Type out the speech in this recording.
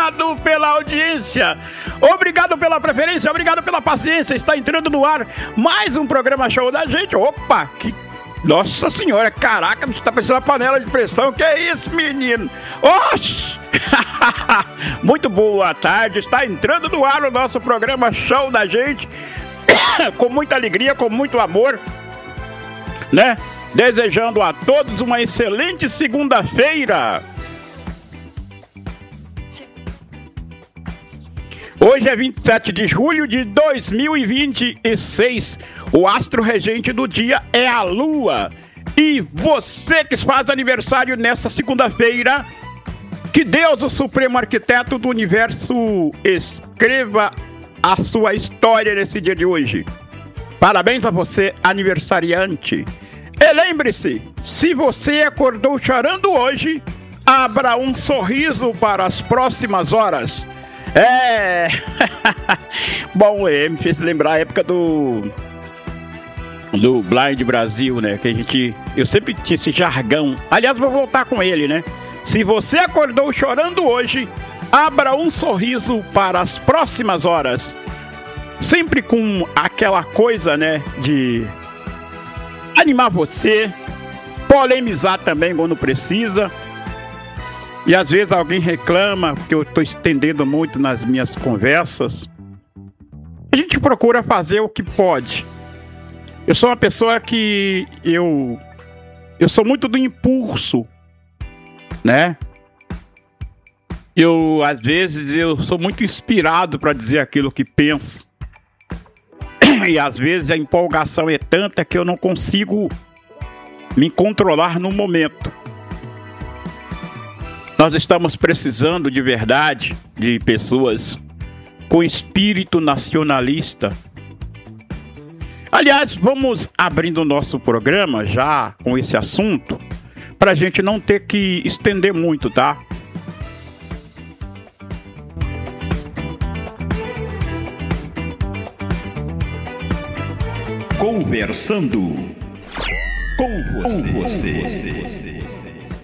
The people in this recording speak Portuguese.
Obrigado pela audiência, obrigado pela preferência, obrigado pela paciência. Está entrando no ar mais um programa Show da Gente. Opa, que... Nossa senhora, caraca, você tá parecendo uma panela de pressão. Que é isso, menino? Oxi! Muito boa tarde, está entrando no ar o nosso programa Show da Gente. Com muita alegria, com muito amor, né? Desejando a todos uma excelente segunda-feira. Hoje é 27 de julho de 2026. O astro regente do dia é a Lua. E você que faz aniversário nesta segunda-feira, que Deus, o Supremo Arquiteto do Universo, escreva a sua história nesse dia de hoje. Parabéns a você, aniversariante. E lembre-se, se você acordou chorando hoje, abra um sorriso para as próximas horas. Bom, me fez lembrar a época do Blind Brasil, né? Que eu sempre tinha esse jargão. Aliás, vou voltar com ele, né? Se você acordou chorando hoje, abra um sorriso para as próximas horas. Sempre com aquela coisa, né? De animar você, polemizar também quando precisa. E às vezes alguém reclama porque eu estou estendendo muito nas minhas conversas. A gente procura fazer o que pode. Eu sou uma pessoa que eu sou muito do impulso, né? Às vezes eu sou muito inspirado para dizer aquilo que penso. E às vezes a empolgação é tanta que eu não consigo me controlar no momento. Nós estamos precisando de verdade de pessoas com espírito nacionalista. Aliás, vamos abrindo o nosso programa já com esse assunto, para a gente não ter que estender muito, tá? Conversando com você.